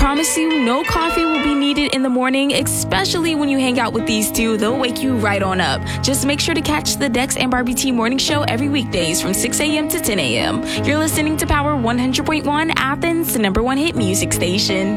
promise you, no coffee will be needed in the morning, especially when you hang out with these two. They'll wake you right on up. Just make sure to catch the Dex and Barbie T morning show every weekdays from 6 a.m. to 10 a.m. You're listening to Power 100.1, Athens, the #1 hit music station.